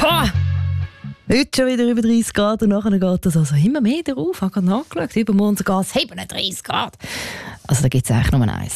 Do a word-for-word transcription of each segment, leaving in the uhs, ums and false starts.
Pah! Heute schon wieder über dreißig Grad und nachher geht es also immer mehr darauf. Ich habe gerade nachgeschaut, übermorgen geht es siebenunddreißig Grad. Also da gibt es eigentlich nur eins.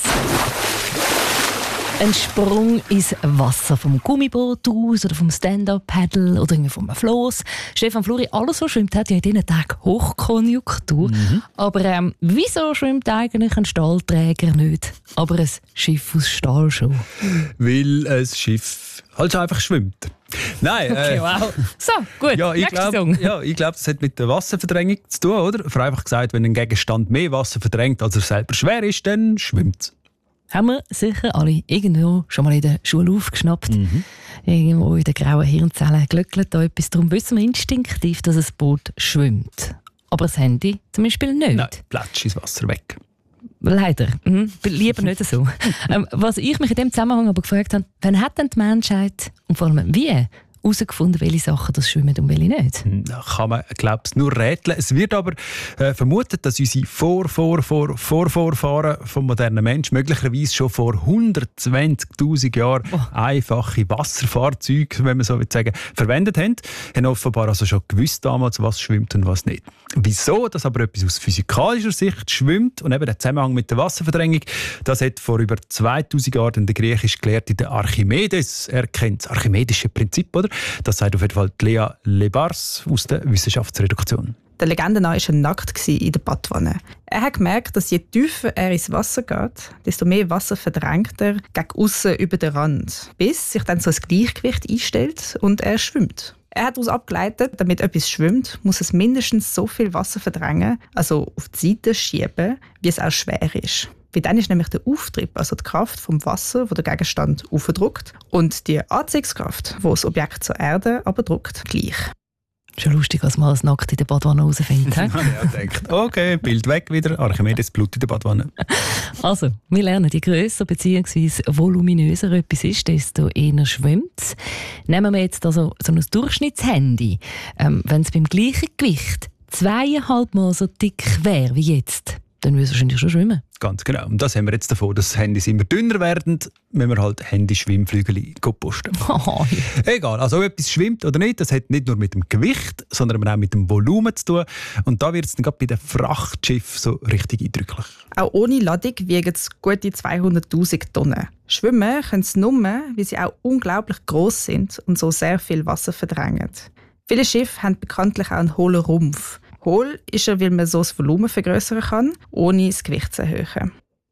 Ein Sprung ins Wasser vom Gummiboot aus oder vom Stand-Up-Paddle oder vom Floss. Stefan Fluri, alles, was schwimmt, hat ja in diesen Tagen Hochkonjunktur. Mhm. Aber ähm, wieso schwimmt eigentlich ein Stahlträger nicht, aber ein Schiff aus Stahl schon? Weil ein Schiff halt einfach schwimmt. Nein, okay, äh, wow. So, gut, ja, ich nächste glaube, Song. ja, ich glaub, das hat mit der Wasserverdrängung zu tun, oder? Vereinfacht gesagt, wenn ein Gegenstand mehr Wasser verdrängt, als er selber schwer ist, dann schwimmt es. Haben wir sicher alle irgendwo schon mal in der Schule aufgeschnappt. Mhm. Irgendwo in den grauen Hirnzellen glöckelt da etwas. Darum wissen wir instinktiv, dass ein Boot schwimmt. Aber das Handy zum Beispiel nicht. Nein, platsch ins Wasser weg. Leider. Mhm. Lieber nicht so. ähm, was ich mich in dem Zusammenhang aber gefragt habe, wann hat denn die Menschheit und vor allem wie herausgefunden, welche Sachen das schwimmen und welche nicht? Da kann man, glaube ich, nur rätseln. Es wird aber äh, vermutet, dass unsere Vor, Vor, Vor, Vorvorfahren vom modernen Menschen möglicherweise schon vor hundertzwanzigtausend Jahren oh. einfache Wasserfahrzeuge, wenn man so will sagen, verwendet haben. Haben offenbar also schon gewusst damals, was schwimmt und was nicht. Wieso das aber etwas aus physikalischer Sicht schwimmt und eben der Zusammenhang mit der Wasserverdrängung, das hat vor über zweitausend Jahren der griechisch Gelehrte Archimedes erkannt. Das archimedische Prinzip, oder? Das sagt auf jeden Fall Lea Lebars aus der Wissenschaftsredaktion. Der Legende nach war er nackt in der Badwanne. Er hat gemerkt, dass je tiefer er ins Wasser geht, desto mehr Wasser verdrängt er gegen aussen über den Rand, bis sich dann so ein Gleichgewicht einstellt und er schwimmt. Er hat daraus abgeleitet, damit etwas schwimmt, muss es mindestens so viel Wasser verdrängen, also auf die Seite schieben, wie es auch schwer ist. Weil dann ist nämlich der Auftrieb, also die Kraft vom Wasser, wo der Gegenstand aufdrückt, und die Anziehungskraft, wo das Objekt zur Erde aber drückt, gleich. Schon lustig, als man als nackt in der Badwanne rausfindet. Ja, denkt, okay, Bild weg wieder, Archimedes Blut in der Badwanne. Also, wir lernen, je grösser bzw. voluminöser etwas ist, desto eher schwimmt es. Nehmen wir jetzt also so ein Durchschnittshandy. Ähm, wenn es beim gleichen Gewicht zweieinhalb Mal so dick wäre wie jetzt, dann würde es wahrscheinlich schon schwimmen. Ganz genau. Und das haben wir jetzt davon, dass Handys immer dünner werden, wenn wir halt Handy-Schwimmflügel posten. Oh, ja. Egal, also ob etwas schwimmt oder nicht, das hat nicht nur mit dem Gewicht, sondern auch mit dem Volumen zu tun. Und da wird es dann gerade bei den Frachtschiffen so richtig eindrücklich. Auch ohne Ladung wiegen es gute zweihunderttausend Tonnen. Schwimmen können sie nur, weil sie auch unglaublich gross sind und so sehr viel Wasser verdrängen. Viele Schiffe haben bekanntlich auch einen hohlen Rumpf. Hohl ist er, weil man so das Volumen vergrößern kann, ohne das Gewicht zu erhöhen.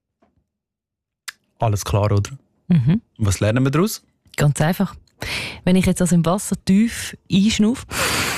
Alles klar, oder? Mhm. Was lernen wir daraus? Ganz einfach. Wenn ich jetzt also im Wasser tief einschnaufe